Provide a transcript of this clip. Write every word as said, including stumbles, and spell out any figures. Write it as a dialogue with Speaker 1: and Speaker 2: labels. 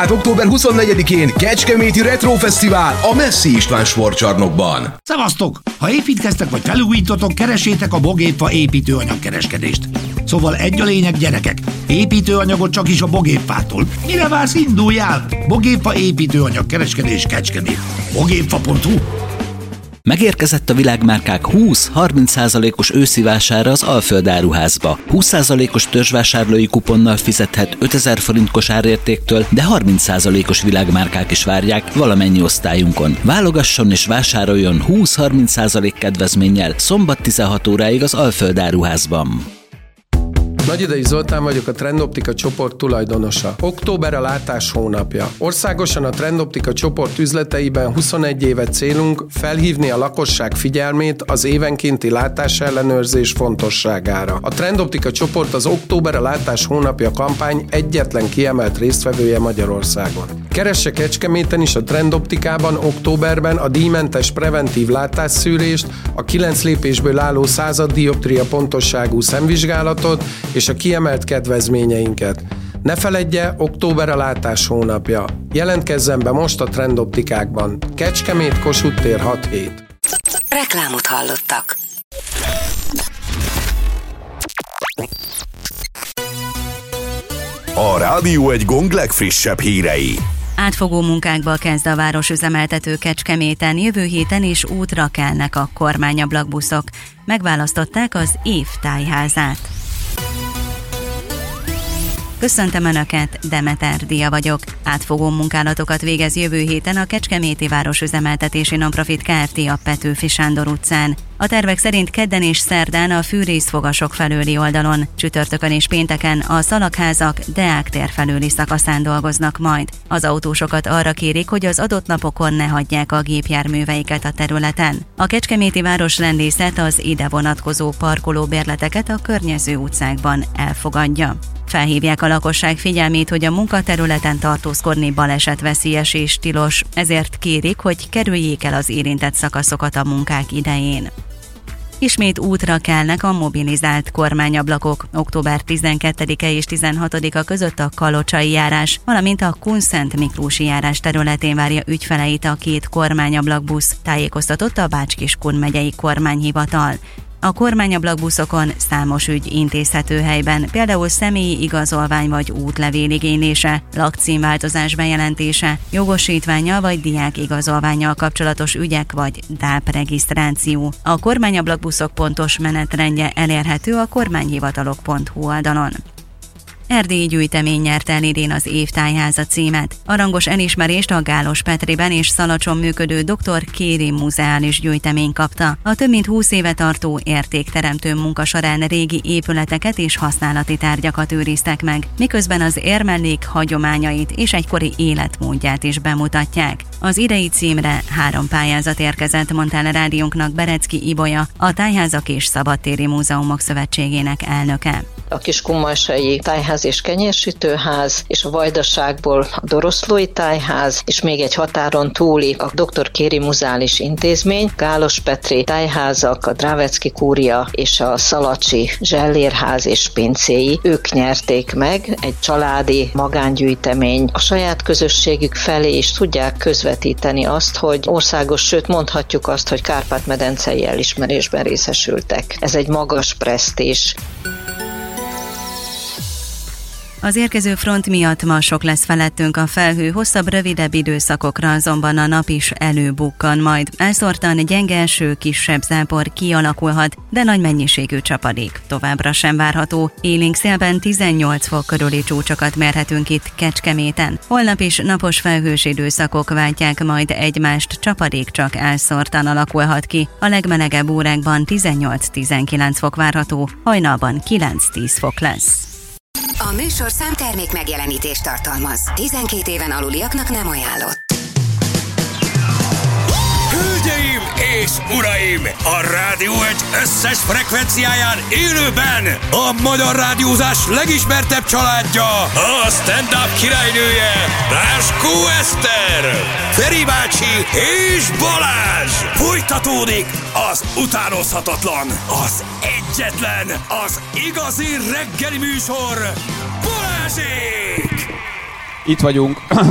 Speaker 1: Tehát október huszonnegyedikén Kecskeméti Retro Fesztivál a Messzi István sportcsarnokban.
Speaker 2: Szevasztok! Ha építkeztek vagy felújítotok, keresétek a Bogépfa építőanyagkereskedést. Szóval egy a lényeg, gyerekek, építőanyagot csak is a Bogépfától. Mire vársz, induljál? Bogépfa építőanyagkereskedés Kecskemét. bogépfa pont hu.
Speaker 3: Megérkezett a világmárkák húsz-harminc százalékos őszi vására az Alföld áruházba. húsz százalékos törzsvásárlói kuponnal fizethet ötezer forint kosárértéktől, de harminc százalékos világmárkák is várják valamennyi osztályunkon. Válogasson és vásároljon húsz-harminc százalék kedvezménnyel szombat tizenhat óráig az Alföld áruházban.
Speaker 4: Nagyidei Zoltán vagyok, a Trendoptika csoport tulajdonosa. Október a látás hónapja. Országosan a Trendoptika csoport üzleteiben huszonegy éve célunk felhívni a lakosság figyelmét az évenkénti látásellenőrzés fontosságára. A Trendoptika csoport az Október a látás hónapja kampány egyetlen kiemelt résztvevője Magyarországon. Keresse Kecskeméten is a Trendoptikában októberben a díjmentes preventív látásszűrést, a kilenc lépésből álló század dioptria pontosságú szemvizsgálatot és a kiemelt kedvezményeinket. Ne feledje, október a látás hónapja. Jelentkezzen be most a Trendoptikákban. Kecskemét, Kossuth tér hat hét.
Speaker 5: Reklámot hallottak.
Speaker 6: A Rádió egy Gong legfrissebb hírei.
Speaker 7: Átfogó munkákba kezd a városüzemeltető Kecskeméten, jövő héten is útra kelnek a kormányablakbuszok. Megválasztották az év tájházát. Köszöntöm Önöket, Demeter Dia vagyok. Átfogó munkálatokat végez jövő héten a Kecskeméti Városüzemeltetési Nonprofit Kft. A Petőfi Sándor utcán. A tervek szerint kedden és szerdán a fűrészfogasok felőli oldalon, csütörtökön és pénteken a Szalagházak Deák tér felőli szakaszán dolgoznak majd. Az autósokat arra kérik, hogy az adott napokon ne hagyják a gépjárműveiket a területen. A Kecskeméti Városrendészet az ide vonatkozó parkolóbérleteket a környező utcákban elfogadja. Felhívják a lakosság figyelmét, hogy a munkaterületen tartózkodni balesetveszélyes és tilos, ezért kérik, hogy kerüljék el az érintett szakaszokat a munkák idején. Ismét útra kelnek a mobilizált kormányablakok. október tizenkettedike és tizenhatodika között a kalocsai járás, valamint a Kunszent Miklósi járás területén várja ügyfeleit a két kormányablakbusz, tájékoztatott a Bács-Kiskun megyei kormányhivatal. A kormányablakbuszokon számos ügy intézhető helyben, például személyi igazolvány vagy útlevél igénylése, lakcímváltozás bejelentése, jogosítvánnyal vagy diákigazolvánnyal kapcsolatos ügyek vagy dáp regisztráció. A kormányablakbuszok pontos menetrendje elérhető a kormányhivatalok pont hu oldalon. Erdélyi gyűjtemény nyerte el idén az év tájháza címet. A rangos elismerést a Gálos Petriben és Szalacson működő doktor Kéri Muzeális Gyűjtemény kapta. A több mint húsz éve tartó értékteremtő munka során régi épületeket és használati tárgyakat őriztek meg, miközben az érmellék hagyományait és egykori életmódját is bemutatják. Az idei címre három pályázat érkezett, mondta el a rádiónknak Berecki Ibolya, a Tájházak és Szabadtéri Múzeumok Szövetségének elnöke.
Speaker 8: A Kiskunmalsai Tájház és Kenyérsütőház, és a Vajdaságból a Doroszlói Tájház, és még egy határon túli a doktor Kéri Muzeális Intézmény, Gálos Petri Tájházak, a Drávecki Kúria és a Szalacsi Zsellérház és pincéi, ők nyerték meg, egy családi magángyűjtemény. A saját közösségük felé is tudják közvetíteni azt, hogy országos, sőt mondhatjuk azt, hogy Kárpát-medencei elismerésben részesültek. Ez egy magas presztízs.
Speaker 7: Az érkező front miatt ma sok lesz felettünk a felhő, hosszabb, rövidebb időszakokra azonban a nap is előbukkan majd. Elszórtan gyenge eső, kisebb zápor kialakulhat, de nagy mennyiségű csapadék továbbra sem várható. Élénk szélben tizennyolc fok körüli csúcsokat mérhetünk itt Kecskeméten. Holnap is napos felhős időszakok váltják majd egymást, csapadék csak elszórtan alakulhat ki. A legmelegebb órákban tizennyolc-tizenkilenc fok várható, hajnalban kilenc-tíz fok lesz.
Speaker 5: A műsorszám termék megjelenítést tartalmaz. tizenkét éven aluliaknak nem ajánlott.
Speaker 9: Hölgyeim és uraim! A Rádió egy összes frekvenciáján élőben a magyar rádiózás legismertebb családja, a stand-up királynője, Ráskó Eszter, Feri bácsi és Balázs! Folytatódik az utánozhatatlan, az egyetlen, az igazi reggeli műsor, Balázsék!
Speaker 10: Itt vagyunk